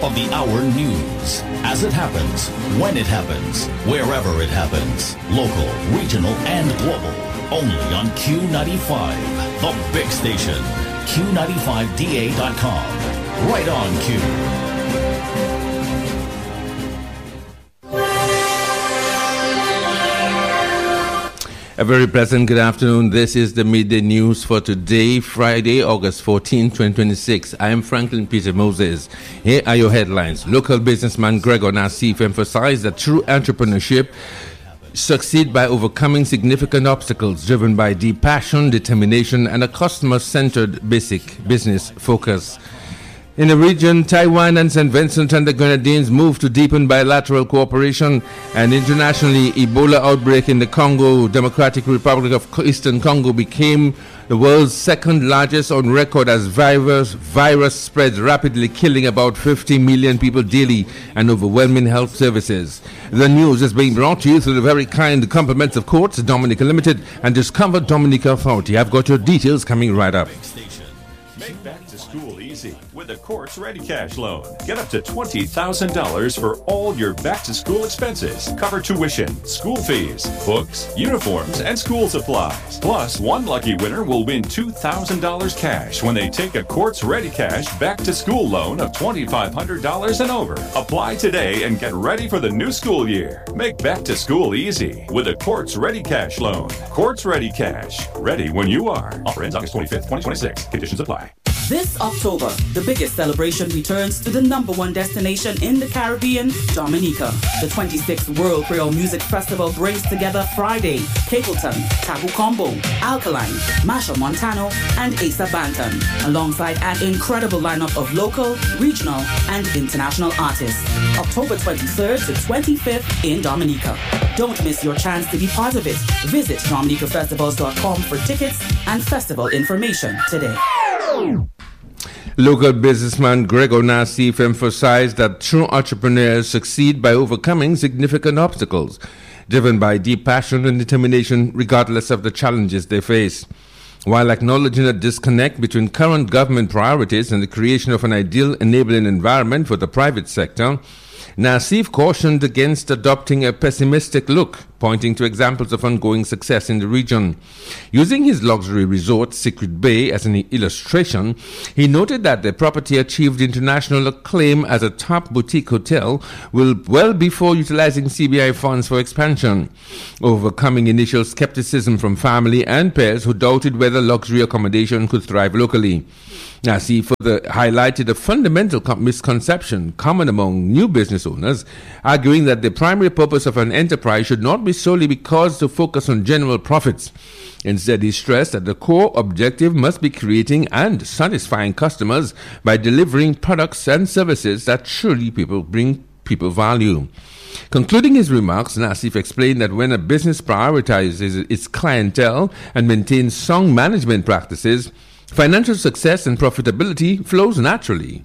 of the hour news. As it happens, when it happens, wherever it happens. Local, regional, and global. Only on Q95, the big station. Q95DA.com. Right on Q. A very pleasant good afternoon. This is the midday news for today, Friday, August 14, 2026. I am Franklin Peter Moses. Here are your headlines. Local businessman Gregor Nassif emphasized that true entrepreneurship succeed by overcoming significant obstacles driven by deep passion, determination, and a customer-centered basic business focus. In the region, Taiwan and St. Vincent and the Grenadines moved to deepen bilateral cooperation, and internationally, Ebola outbreak in the Congo Democratic Republic of Eastern Congo became the world's second largest on record as virus spreads rapidly, killing about 50 million people daily and overwhelming health services. The news is being brought to you through the very kind compliments of Courts Dominica Limited and Discover Dominica Authority. I've got your details coming right up. Make back to school easy with a Courts Ready Cash loan. Get up to $20,000 for all your back to school expenses. Cover tuition, school fees, books, uniforms, and school supplies. Plus, one lucky winner will win $2,000 cash when they take a Courts Ready Cash back to school loan of $2,500 and over. Apply today and get ready for the new school year. Make back to school easy with a Courts Ready Cash loan. Courts Ready Cash. Ready when you are. Offer ends August 25th, 2026. Conditions apply. This October, the biggest celebration returns to the #1 destination in the Caribbean, Dominica. The 26th World Creole Music Festival brings together Friday, Capleton, Tabu Combo, Alkaline, Masha Montano, and Asa Banton, alongside an incredible lineup of local, regional, and international artists. October 23rd to 25th in Dominica. Don't miss your chance to be part of it. Visit DominicaFestivals.com for tickets and festival information today. Local businessman Gregor Nassif emphasized that true entrepreneurs succeed by overcoming significant obstacles, driven by deep passion and determination regardless of the challenges they face. While acknowledging a disconnect between current government priorities and the creation of an ideal enabling environment for the private sector, Nassif cautioned against adopting a pessimistic look, pointing to examples of ongoing success in the region. Using his luxury resort, Secret Bay, as an illustration, he noted that the property achieved international acclaim as a top boutique hotel well before utilizing CBI funds for expansion, overcoming initial skepticism from family and peers who doubted whether luxury accommodation could thrive locally. Nassif further highlighted a fundamental misconception common among new business owners, arguing that the primary purpose of an enterprise should not be solely because to focus on general profits. Instead, he stressed that the core objective must be creating and satisfying customers by delivering products and services that truly bring people value. Concluding his remarks, Nassif explained that when a business prioritizes its clientele and maintains sound management practices, financial success and profitability flows naturally.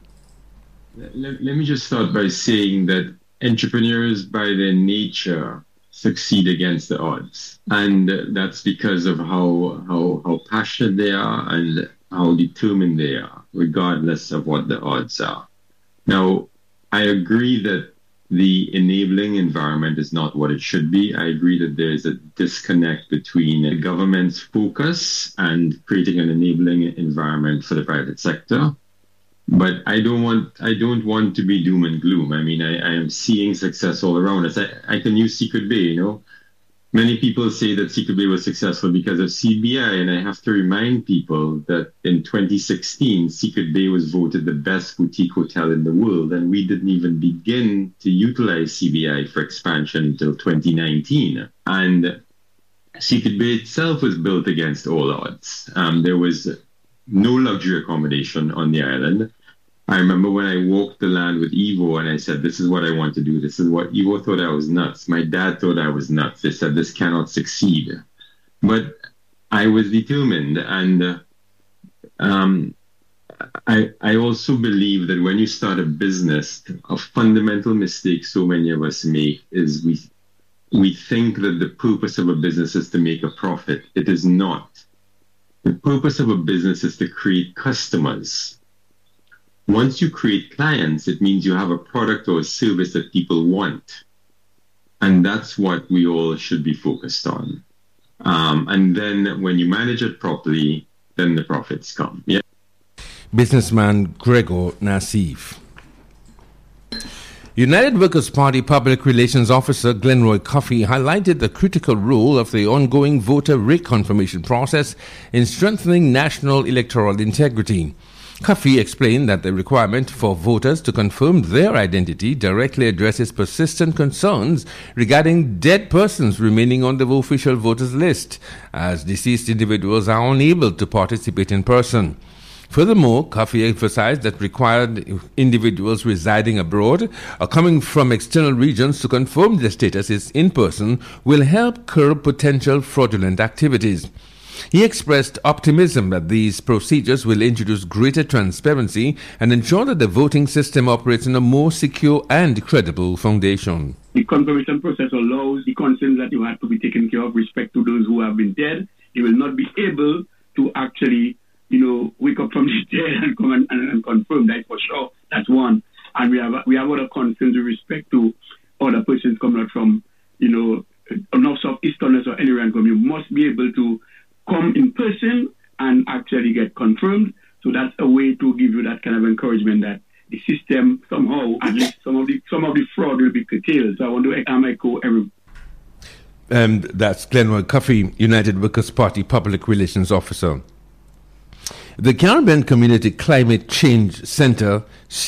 Let me just start by saying that entrepreneurs, by their nature, succeed against the odds. And that's because of how passionate they are and how determined they are, regardless of what the odds are. Now, I agree that the enabling environment is not what it should be. I agree that there's a disconnect between the government's focus and creating an enabling environment for the private sector. But I don't want to be doom and gloom. I mean, I am seeing success all around us. I can use Secret Bay, Many people say that Secret Bay was successful because of CBI, and I have to remind people that in 2016, Secret Bay was voted the best boutique hotel in the world, and we didn't even begin to utilize CBI for expansion until 2019. And Secret Bay itself was built against all odds. There was no luxury accommodation on the island. I remember when I walked the land with Evo and I said, this is what I want to do. This is what Evo thought I was nuts. My dad thought I was nuts. They said, this cannot succeed. But I was determined. And I also believe that when you start a business, a fundamental mistake so many of us make is we think that the purpose of a business is to make a profit. It is not. The purpose of a business is to create customers. Once you create clients, it means you have a product or a service that people want. And that's what we all should be focused on. And then when you manage it properly, then the profits come. Yeah. Businessman Gregor Nassif. United Workers' Party Public Relations Officer Glenroy Coffey highlighted the critical role of the ongoing voter reconfirmation process in strengthening national electoral integrity. Coffey explained that the requirement for voters to confirm their identity directly addresses persistent concerns regarding dead persons remaining on the official voters list, as deceased individuals are unable to participate in person. Furthermore, Coffey emphasized that required individuals residing abroad or coming from external regions to confirm their status in person will help curb potential fraudulent activities. He expressed optimism that these procedures will introduce greater transparency and ensure that the voting system operates on a more secure and credible foundation. The confirmation process allows the concerns that you have to be taken care of with respect to those who have been dead. You will not be able to actually, wake up from the dead and come and confirm that for sure. That's one. And we have other concerns with respect to other persons coming out from, north, south, easterners or anywhere. You must be able to come in person and actually get confirmed. So that's a way to give you that kind of encouragement that the system somehow, at least some of the fraud will be curtailed. So I want to echo everyone. That's Glenroy Coffey, United Workers' Party Public Relations Officer. The Caribbean Community Climate Change Center,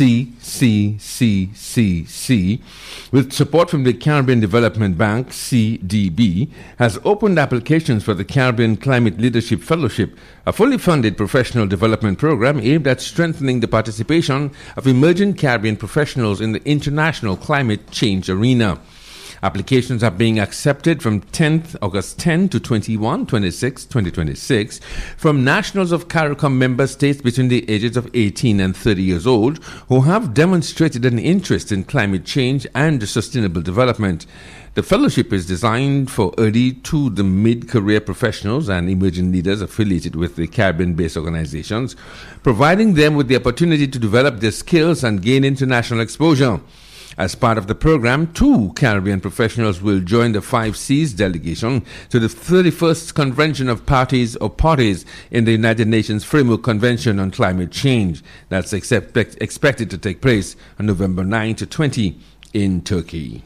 CCCCC, with support from the Caribbean Development Bank, CDB, has opened applications for the Caribbean Climate Leadership Fellowship, a fully funded professional development program aimed at strengthening the participation of emerging Caribbean professionals in the international climate change arena. Applications are being accepted from August 10 to 26, 2026 from nationals of CARICOM member states between the ages of 18 and 30 years old who have demonstrated an interest in climate change and sustainable development. The fellowship is designed for early to the mid-career professionals and emerging leaders affiliated with the Caribbean-based organizations, providing them with the opportunity to develop their skills and gain international exposure. As part of the program, 2 Caribbean professionals will join the 5Cs delegation to the 31st Convention of Parties in the United Nations Framework Convention on Climate Change. That's expected to take place on November 9 to 20 in Turkey.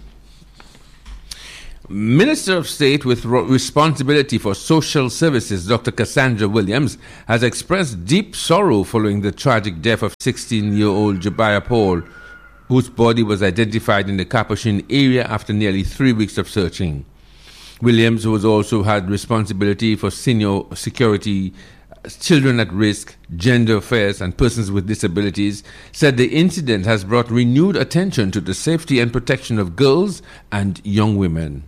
Minister of State with responsibility for social services, Dr. Cassandra Williams, has expressed deep sorrow following the tragic death of 16-year-old Jabaya Paul, whose body was identified in the Capuchin area after nearly 3 weeks of searching. Williams, who has also had responsibility for senior security, children at risk, gender affairs, and persons with disabilities, said the incident has brought renewed attention to the safety and protection of girls and young women.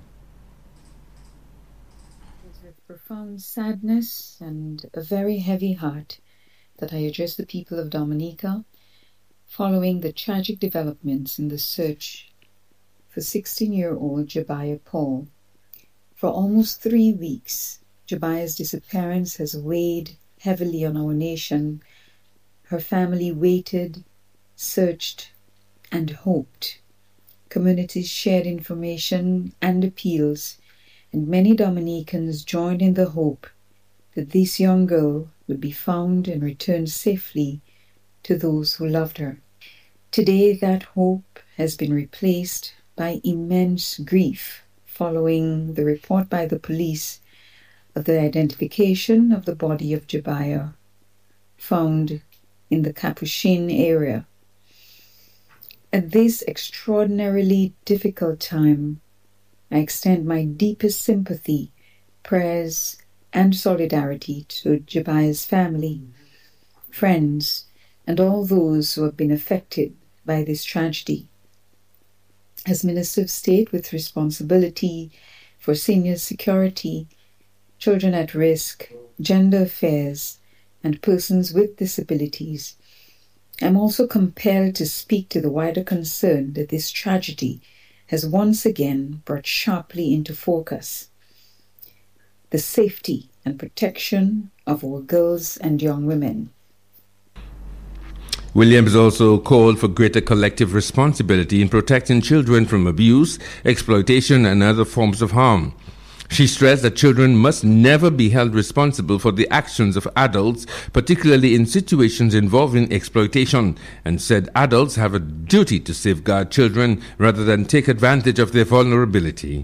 It is with profound sadness and a very heavy heart that I address the people of Dominica following the tragic developments in the search for 16-year-old Jabaya Paul. For almost 3 weeks, Jabaya's disappearance has weighed heavily on our nation. Her family waited, searched, and hoped. Communities shared information and appeals, and many Dominicans joined in the hope that this young girl would be found and returned safely to those who loved her. Today, that hope has been replaced by immense grief following the report by the police of the identification of the body of Jabaya found in the Capuchin area. At this extraordinarily difficult time, I extend my deepest sympathy, prayers, and solidarity to Jabaya's family, friends, and all those who have been affected by this tragedy. As Minister of State with responsibility for senior security, children at risk, gender affairs, and persons with disabilities, I'm also compelled to speak to the wider concern that this tragedy has once again brought sharply into focus the safety and protection of our girls and young women. Williams also called for greater collective responsibility in protecting children from abuse, exploitation, and other forms of harm. She stressed that children must never be held responsible for the actions of adults, particularly in situations involving exploitation, and said adults have a duty to safeguard children rather than take advantage of their vulnerability.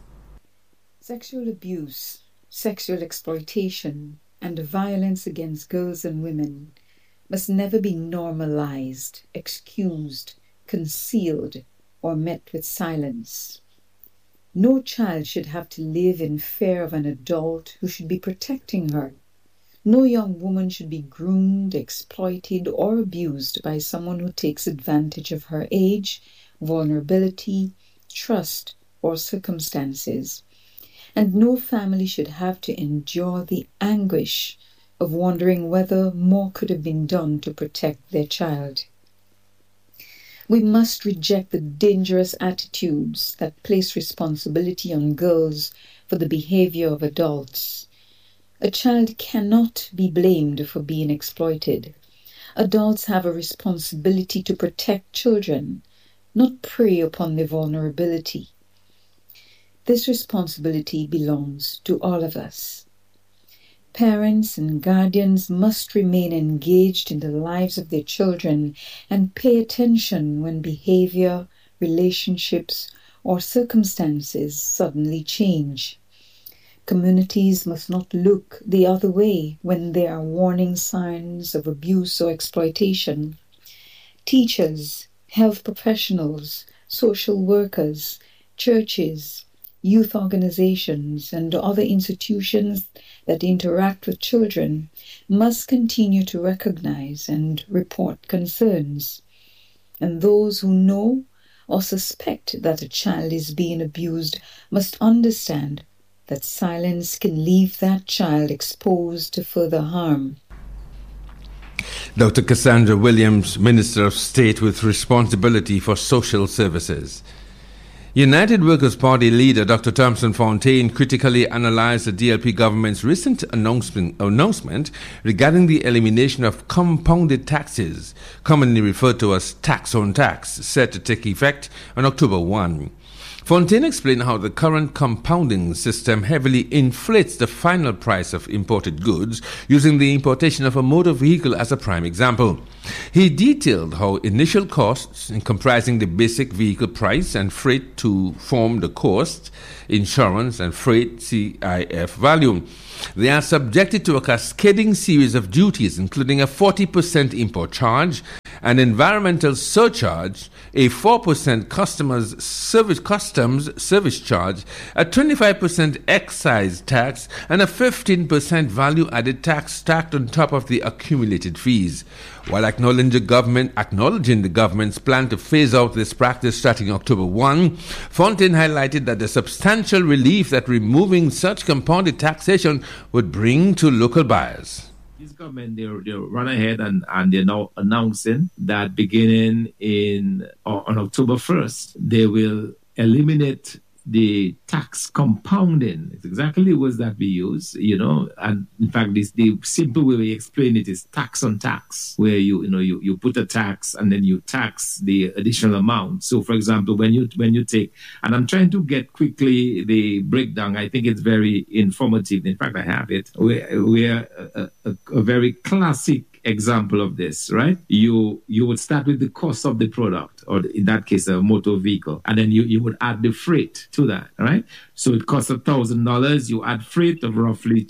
Sexual abuse, sexual exploitation, and violence against girls and women must never be normalized, excused, concealed, or met with silence. No child should have to live in fear of an adult who should be protecting her. No young woman should be groomed, exploited, or abused by someone who takes advantage of her age, vulnerability, trust, or circumstances. And no family should have to endure the anguish of wondering whether more could have been done to protect their child. We must reject the dangerous attitudes that place responsibility on girls for the behavior of adults. A child cannot be blamed for being exploited. Adults have a responsibility to protect children, not prey upon their vulnerability. This responsibility belongs to all of us. Parents and guardians must remain engaged in the lives of their children and pay attention when behavior, relationships, or circumstances suddenly change. Communities must not look the other way when there are warning signs of abuse or exploitation. Teachers, health professionals, social workers, churches, youth organizations, and other institutions that interact with children must continue to recognize and report concerns. And those who know or suspect that a child is being abused must understand that silence can leave that child exposed to further harm. Dr. Cassandra Williams, Minister of State with responsibility for social services. United Workers' Party leader Dr. Thompson Fontaine critically analyzed the DLP government's recent announcement regarding the elimination of compounded taxes, commonly referred to as tax on tax, set to take effect on October 1. Fontaine explained how the current compounding system heavily inflates the final price of imported goods, using the importation of a motor vehicle as a prime example. He detailed how initial costs, comprising the basic vehicle price and freight to form the cost, insurance and freight CIF value. They are subjected to a cascading series of duties, including a 40% import charge, an environmental surcharge, a 4% customs service charge, a 25% excise tax, and a 15% value-added tax stacked on top of the accumulated fees. While acknowledging the government's plan to phase out this practice starting October 1, Fontaine highlighted that the substantial relief that removing such compounded taxation would bring to local buyers. This government, they run ahead and they're now announcing that beginning on October 1st, they will eliminate the tax compounding. It's exactly the words that we use, and in fact, the simple way we explain it is tax on tax, where you put a tax and then you tax the additional amount. So, for example, when you take, and I'm trying to get quickly the breakdown. I think it's very informative. In fact, I have it. We're a very classic example of this, right? You would start with the cost of the product, or in that case, a motor vehicle, and then you would add the freight to that, right? So it costs $1,000. You add freight of roughly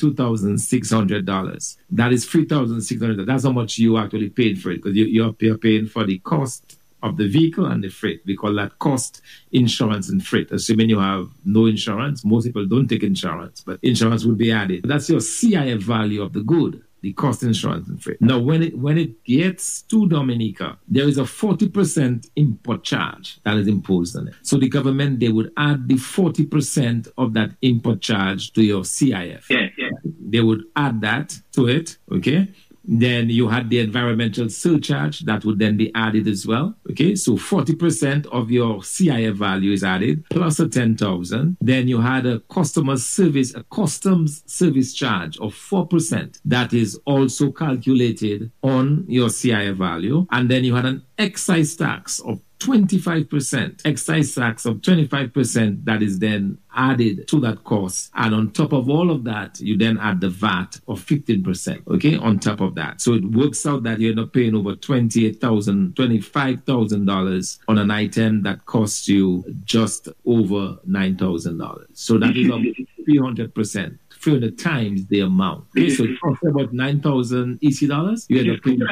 $2,600. That is $3,600. That's how much you actually paid for it, because you're paying for the cost of the vehicle and the freight. We call that cost, insurance, and freight. Assuming you have no insurance, most people don't take insurance, but insurance will be added. That's your CIF value of the good, the cost, insurance, and freight. Now, when it gets to Dominica, there is a 40% import charge that is imposed on it. So the government, they would add the 40% of that import charge to your CIF. Yeah. They would add that to it, okay? Then you had the environmental surcharge that would then be added as well. Okay, so 40% of your CIF value is added plus a 10,000. Then you had a customs service charge of 4% that is also calculated on your CIF value. And then you had an excise tax of 25%, excise tax of 25% that is then added to that cost. And on top of all of that, you then add the VAT of 15%, okay, on top of that. So it works out that you end up paying over $25,000 on an item that costs you just over $9,000. So that is about 300%. 300 times the amount. Okay, so it costs about 9,000 EC dollars. You end up paying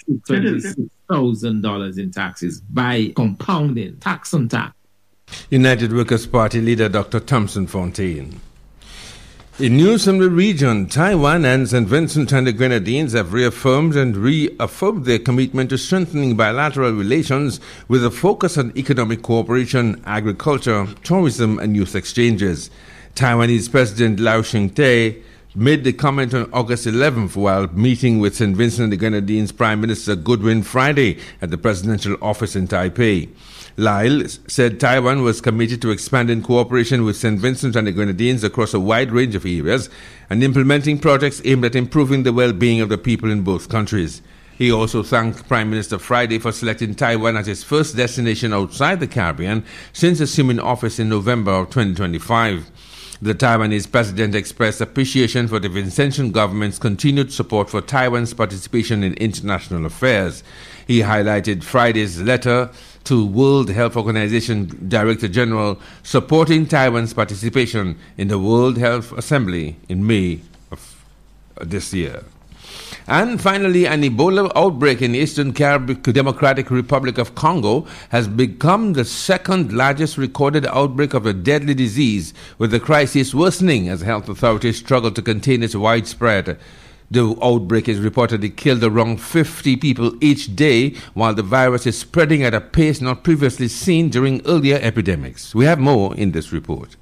$26,000 in taxes by compounding tax on tax. United Workers' Party leader Dr. Thompson Fontaine. In news from the region, Taiwan and St. Vincent and the Grenadines have reaffirmed their commitment to strengthening bilateral relations with a focus on economic cooperation, agriculture, tourism, and youth exchanges. Taiwanese President Lau Ching-te made the comment on August 11th while meeting with St. Vincent and the Grenadines Prime Minister Goodwin Friday at the presidential office in Taipei. Lyle said Taiwan was committed to expanding cooperation with St. Vincent and the Grenadines across a wide range of areas and implementing projects aimed at improving the well-being of the people in both countries. He also thanked Prime Minister Friday for selecting Taiwan as his first destination outside the Caribbean since assuming office in November of 2025. The Taiwanese president expressed appreciation for the Vincentian government's continued support for Taiwan's participation in international affairs. He highlighted Friday's letter to World Health Organization Director General supporting Taiwan's participation in the World Health Assembly in May of this year. And finally, an Ebola outbreak in the Eastern Democratic Republic of Congo has become the second largest recorded outbreak of a deadly disease, with the crisis worsening as health authorities struggle to contain its widespread. The outbreak is reportedly killed around 50 people each day, while the virus is spreading at a pace not previously seen during earlier epidemics. We have more in this report.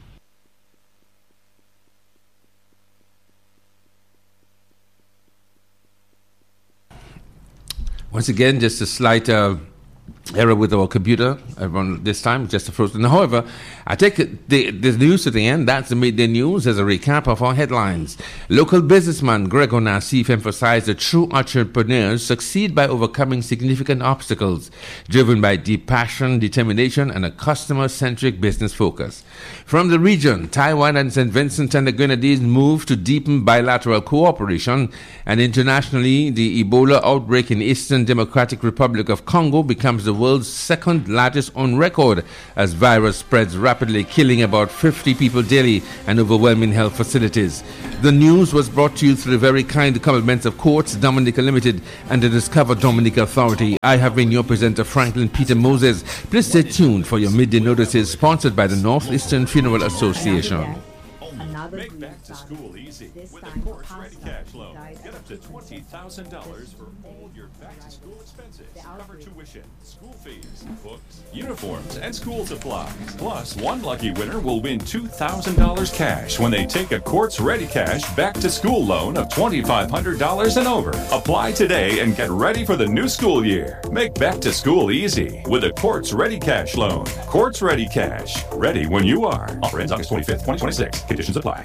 Once again, just a slight error with our computer this time, just a frozen. However, I take the news to the end. That's the midday news as a recap of our headlines. Local businessman Gregor Nassif emphasized that true entrepreneurs succeed by overcoming significant obstacles, driven by deep passion, determination, and a customer-centric business focus. From the region, Taiwan and St. Vincent and the Grenadines move to deepen bilateral cooperation, and internationally, the Ebola outbreak in Eastern Democratic Republic of Congo becomes the world's second largest on record as virus spreads rapidly, killing about 50 people daily and overwhelming health facilities. The news was brought to you through the very kind compliments of Quartz Dominica Limited and the Discover Dominica Authority. I have been your presenter, Franklin Peter Moses. Please stay tuned for your midday notices sponsored by the Northeastern Funeral Association. Make back to school easy with a Quartz Ready Cash loan. Get up to $20,000 for all your back to school expenses. Cover tuition, school fees, books, uniforms, and school supplies. Plus, one lucky winner will win $2,000 cash when they take a Quartz Ready Cash back to school loan of $2,500 and over. Apply today and get ready for the new school year. Make back to school easy with a Quartz Ready Cash loan. Quartz Ready Cash. Ready when you are. Offer ends August 25th, 2026. Conditions apply.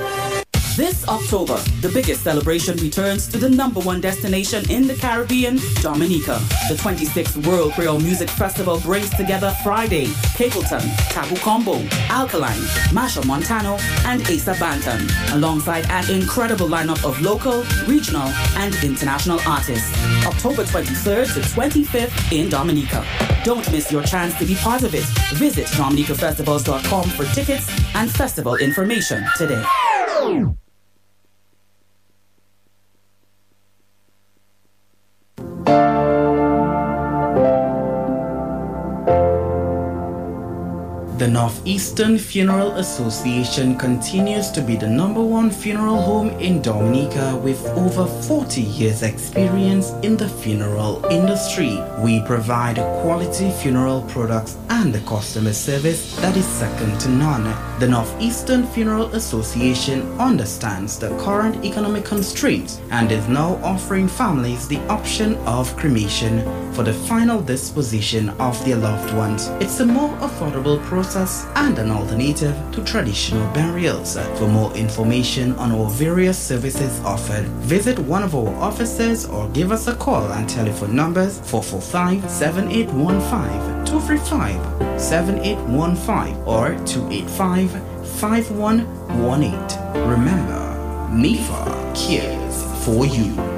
This October, the biggest celebration returns to the #1 destination in the Caribbean, Dominica. The 26th World Creole Music Festival brings together Friday, Capleton, Tabu Combo, Alkaline, Masha Montano, and Asa Banton, alongside an incredible lineup of local, regional, and international artists. October 23rd to 25th in Dominica. Don't miss your chance to be part of it. Visit DominicaFestivals.com for tickets and festival information today. The Northeastern Funeral Association continues to be the #1 funeral home in Dominica with over 40 years experience in the funeral industry. We provide quality funeral products and a customer service that is second to none. The Northeastern Funeral Association understands the current economic constraints and is now offering families the option of cremation for the final disposition of their loved ones. It's a more affordable process and an alternative to traditional burials. For more information on our various services offered, visit one of our offices or give us a call and telephone numbers 445-7815, 235-7815 or 285-5118. Remember, NIFA cares for you.